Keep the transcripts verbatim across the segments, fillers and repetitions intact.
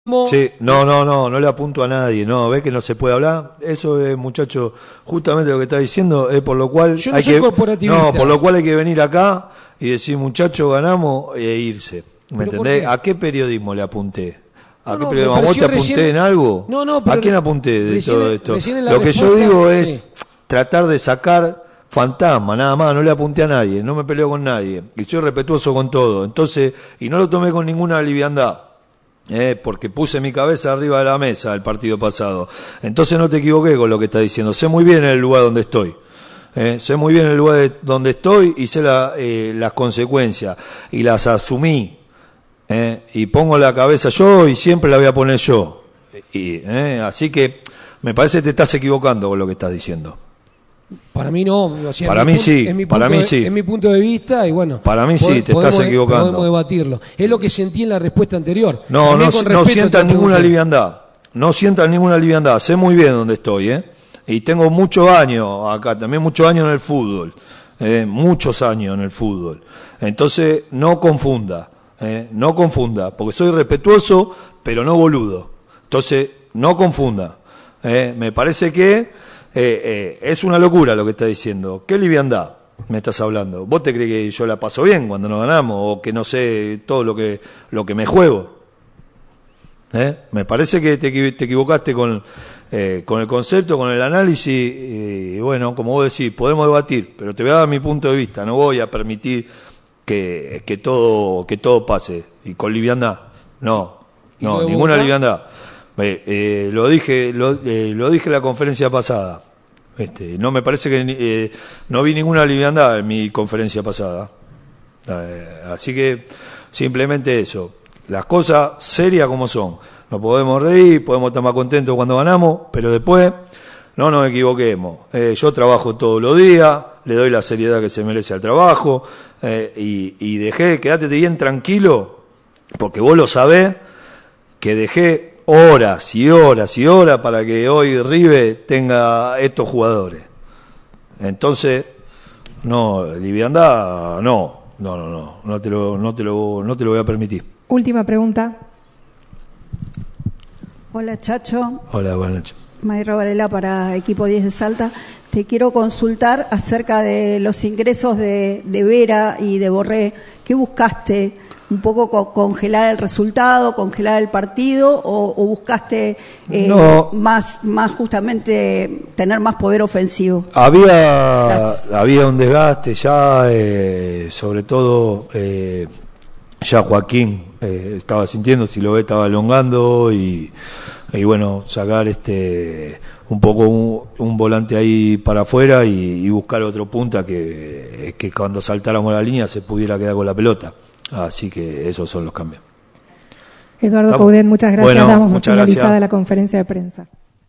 Sí, no, no, no, no le apunto a nadie, no, ve que no se puede hablar. Eso es, muchacho, justamente lo que está diciendo, es por lo cual Yo no hay soy que corporativista. no, por lo cual hay que venir acá y decir, muchacho, ganamos e irse. ¿Me entendés? ¿A qué periodismo le apunté? ¿A No, qué no, periodismo? me ¿A vos te pareció apunté recién- en algo? No, no, pero ¿A quién apunté de recién- todo esto? recién en la Lo que yo respuesta, digo es sí. tratar de sacar fantasma, nada más, no le apunté a nadie, no me peleo con nadie, y soy respetuoso con todo, entonces, y no lo tomé con ninguna liviandad. Eh, porque puse mi cabeza arriba de la mesa el partido pasado. Entonces no te equivoqué con lo que estás diciendo. Sé muy bien el lugar donde estoy. Eh, sé muy bien el lugar de donde estoy y sé la, eh, las consecuencias. Y las asumí. Eh, y pongo la cabeza yo y siempre la voy a poner yo. Y, eh, así que me parece que te estás equivocando con lo que estás diciendo. Para mí no, o sea, Para es mi mí pu- sí, es mi para punto mí de- sí. Es mi punto de vista y bueno. Para mí sí, pod- te estás podemos- equivocando. Podemos debatirlo. Es lo que sentí en la respuesta anterior. No, También no, con no respeto sientan te ninguna pregunto. liviandad. No sientan ninguna liviandad. Sé muy bien dónde estoy, ¿eh? Y tengo muchos años acá, también muchos años en el fútbol. ¿eh? Muchos años en el fútbol. Entonces, no confunda. ¿eh? No confunda. Porque soy respetuoso, pero no boludo. Entonces, no confunda. ¿eh? Me parece que eh, eh, es una locura lo que está diciendo. ¿Qué liviandad me estás hablando? ¿Vos te crees que yo la paso bien cuando nos ganamos? ¿O que no sé todo lo que, lo que me juego? ¿Eh? Me parece que te, equi- te equivocaste con, eh, con el concepto, con el análisis, y, y bueno, como vos decís, podemos debatir, pero te voy a dar mi punto de vista, no voy a permitir que, que todo que todo pase, y con liviandad, no, ¿Y lo no, de ninguna Bogotá? liviandad. Eh, eh, lo dije lo, eh, lo dije en la conferencia pasada, este, no me parece que, eh, no vi ninguna liviandad en mi conferencia pasada, eh, así que simplemente eso. Las cosas serias como son. Nos podemos reír, podemos estar más contentos cuando ganamos, pero después no nos equivoquemos. Eh, yo trabajo todos los días, le doy la seriedad que se merece al trabajo, eh, y, y dejé, quédate bien tranquilo, porque vos lo sabés, que dejé horas y horas y horas para que hoy River tenga estos jugadores. Entonces, no, liviandad, no, no, no, no, no te lo, no te lo, no te lo voy a permitir. Última pregunta. Hola Chacho, Hola, buenas noches. Mayra Varela para Equipo diez de Salta. Te quiero consultar acerca de los ingresos de, de Vera y de Borré. ¿Qué buscaste? ¿Un poco co- congelar el resultado, congelar el partido o, o buscaste eh, No. más, más justamente tener más poder ofensivo? Había, Gracias. había un desgaste ya, eh, sobre todo eh, ya Joaquín eh, estaba sintiendo, si lo ve estaba elongando y, y bueno, sacar este un poco un, un volante ahí para afuera y, y buscar otro punta que, que cuando saltáramos la línea se pudiera quedar con la pelota. Así que esos son los cambios. Eduardo ¿Estamos? Coudet, muchas gracias. Bueno, Damos por muchas finalizada gracias. la conferencia de prensa.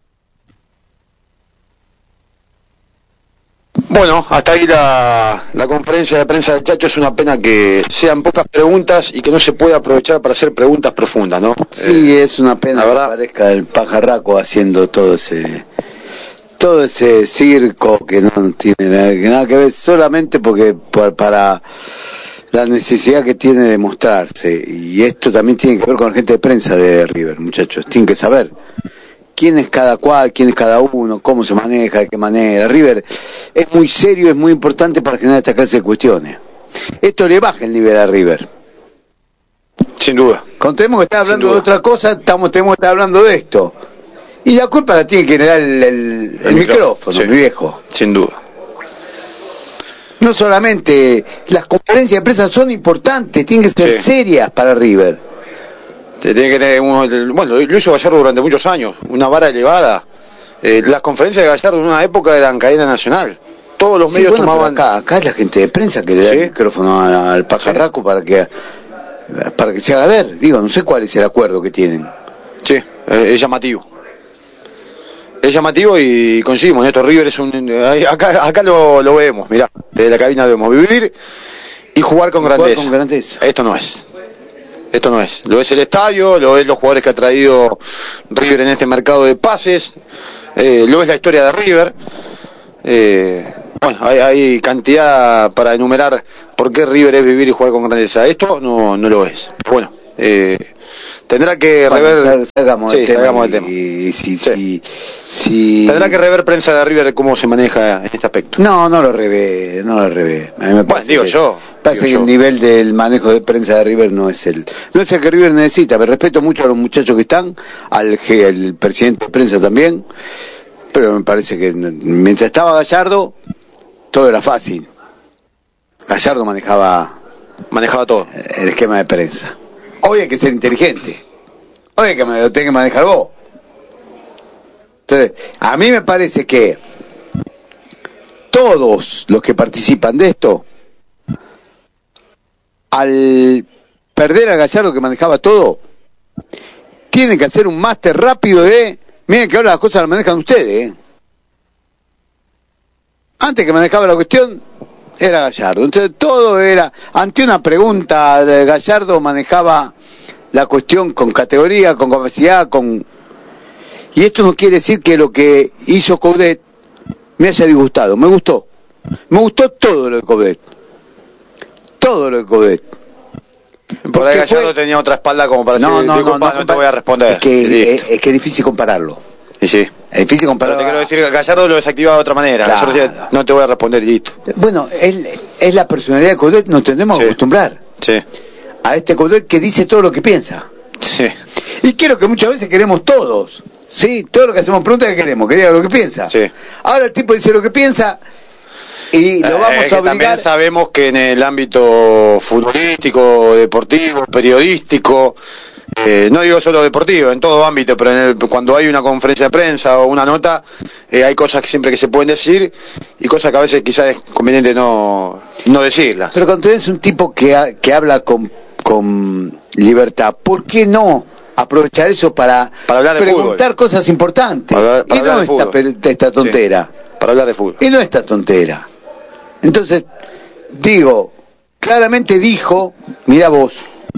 Bueno, hasta ahí la, la conferencia de prensa del Chacho. Es una pena que sean pocas preguntas y que no se pueda aprovechar para hacer preguntas profundas, ¿no? Sí, Eh, es una pena la que verdad. aparezca el pajarraco haciendo todo ese todo ese circo que no tiene nada que, nada que ver, solamente porque por- para la necesidad que tiene de mostrarse. Y esto también tiene que ver con la gente de prensa de River, muchachos. Tienen que saber quién es cada cual, quién es cada uno, cómo se maneja, de qué manera. River es muy serio, es muy importante para generar esta clase de cuestiones. Esto le baja el nivel a River. Sin duda. Contemos que está Sin hablando de duda. otra cosa, estamos tenemos que estar hablando de esto. Y la culpa la tiene que dar el, el, el El micrófono, micrófono, sí. mi viejo. Sin duda. No solamente las conferencias de prensa son importantes, tienen que ser Sí. serias para River. Te tiene que tener uno- bueno, lo hizo Gallardo durante muchos años, una vara elevada. Eh, las conferencias de Gallardo en una época eran cadena nacional. Todos los Sí, medios bueno, pero tomaban. acá, acá es la gente de prensa que le da Sí. el micrófono a- al pajarraco para que para que se haga ver. Digo, no sé cuál es el acuerdo que tienen. Sí, eh, es llamativo. Es llamativo y coincidimos en esto. River es un. ahí- Acá, acá lo, lo vemos, mirá. Desde la cabina lo vemos. Vivir y jugar con Jugar grandeza. con grandeza. Esto no es. Esto no es. Lo es el estadio, lo es los jugadores que ha traído River en este mercado de pases, eh, lo es la historia de River. Eh, bueno, hay, hay cantidad para enumerar por qué River es vivir y jugar con grandeza. Esto no, no lo es. Bueno, eh, tendrá que Bueno, rever. sal- salgamos sí, del tema. salgamos y, del tema. y si, Sí. si, si- Tendrá que rever prensa de River cómo se maneja en este aspecto. No, no lo revé, no lo revé. A mí me Bueno, parece digo que, yo, Parece digo que el yo. nivel del manejo de prensa de River no es el no es el que River necesita. Me respeto mucho a los muchachos que están, al que el presidente de prensa también, pero me parece que mientras estaba Gallardo, todo era fácil. Gallardo manejaba Manejaba todo. el esquema de prensa. Hoy hay que ser inteligente. Hoy hay que me lo tenés que manejar vos. Entonces, a mí me parece que todos los que participan de esto, al perder a Gallardo que manejaba todo, tienen que hacer un máster rápido de, miren que ahora las cosas las manejan ustedes, ¿eh? Antes que manejaba la cuestión era Gallardo. Entonces todo era, ante una pregunta de Gallardo manejaba la cuestión con categoría, con capacidad, con... Y esto no quiere decir que lo que hizo Coudet me haya disgustado. Me gustó. Me gustó todo lo de Coudet. Todo lo de Coudet. Por ahí Porque Gallardo fue- tenía otra espalda como para No, decir, no, no, disculpa, no, no, te voy a responder. Es que, Y listo. es, es que es difícil compararlo. Y sí. Es difícil Pero compararlo. te quiero decir que Gallardo lo desactivaba de otra manera. Claro. Gallardo decía, no te voy a responder y listo. Bueno, él, es la personalidad de Coudet, nos tendremos Sí. que acostumbrar Sí. a este Coudet que dice todo lo que piensa. Sí. Y quiero que muchas veces queremos todos, ¿sí? Todo lo que hacemos preguntas que queremos, que diga lo que piensa. Sí. Ahora el tipo dice lo que piensa y lo Eh, vamos que a obligar. También sabemos que en el ámbito futbolístico, deportivo, periodístico, eh, no digo solo deportivo, en todo ámbito, pero en el- cuando hay una conferencia de prensa o una nota, eh, hay cosas que siempre que se pueden decir y cosas que a veces quizás es conveniente no, no decirlas. Pero cuando tenés un tipo que, ha- que habla con, con libertad, ¿por qué no aprovechar eso para, Para hablar de preguntar fútbol. cosas importantes? Para hablar- para y no hablar de esta, fútbol. pe- esta tontera. Para hablar de fútbol. Y no esta tontera. Entonces, digo, claramente dijo, mira vos,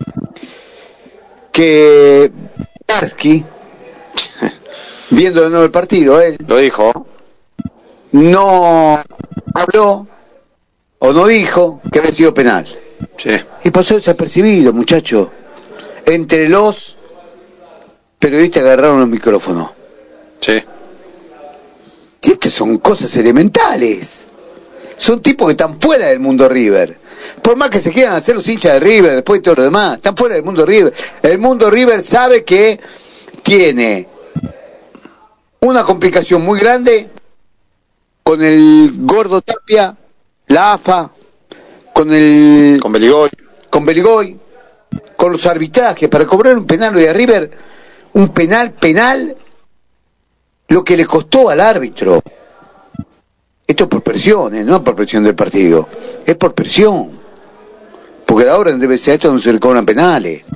que Barsky, viendo de nuevo el partido, él Lo dijo. no habló o no dijo que había sido penal. Sí. Y pasó desapercibido, muchacho. Entre los periodistas que agarraron los micrófonos. Sí. Y estas son cosas elementales. Son tipos que están fuera del mundo River. Por más que se quieran hacer los hinchas de River, después de todo lo demás, están fuera del mundo River. El mundo River sabe que tiene una complicación muy grande con el Gordo Tapia, la A F A, con el Con Beligoy. con Beligoy, con los arbitrajes para cobrar un penal de River, un penal penal, lo que le costó al árbitro. Esto es por presión, ¿eh? No por presión del partido, es por presión, porque la orden debe ser esto, no se le cobran penales.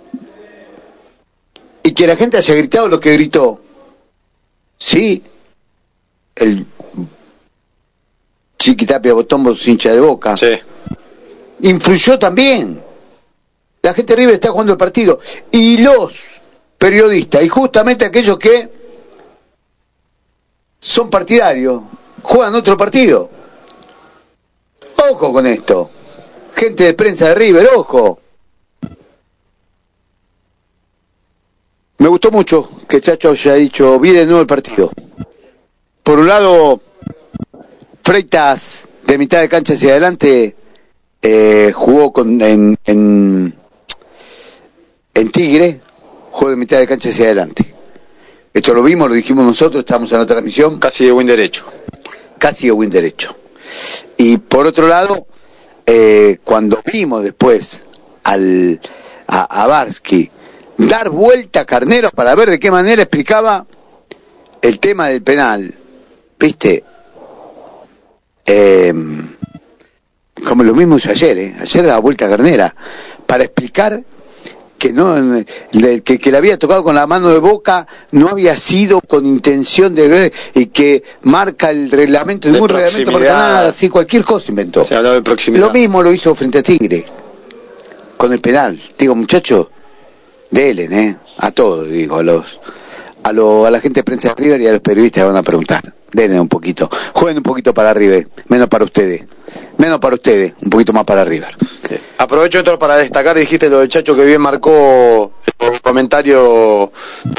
Y que la gente haya gritado lo que gritó, sí, el Chiquitapia Botombo, hincha de Boca, Sí. influyó también. La gente de River está jugando el partido. Y los periodistas, y justamente aquellos que son partidarios, juegan otro partido. Ojo con esto. Gente de prensa de River, ojo. Me gustó mucho que Chacho haya dicho, vi de nuevo el partido. Por un lado, Freitas de mitad de cancha hacia adelante eh, jugó con, en, en, en Tigre, jugó de mitad de cancha hacia adelante. Esto lo vimos, lo dijimos nosotros, estábamos en la transmisión, Casi de buen derecho. casi de buen derecho. Y por otro lado, eh, cuando vimos después al, a, a Barsky dar vuelta a Carneros para ver de qué manera explicaba el tema del penal, viste, eh, como lo mismo hizo ayer, ¿eh? Ayer daba vuelta a Carnera para explicar que no le, que, que le había tocado con la mano de Boca, no había sido con intención de, y que marca el reglamento, De ningún reglamento marca proximidad. nada, así cualquier cosa inventó. Se hablaba de proximidad. Lo mismo lo hizo frente a Tigre con el penal. Digo, muchachos, delen, eh, a todos, digo, a los a lo, a la gente de prensa de River y a los periodistas que van a preguntar. Denle un poquito, jueguen un poquito para River, menos para ustedes, menos para ustedes, un poquito más para River. Sí. Aprovecho esto para destacar, dijiste lo del Chacho que bien marcó el comentario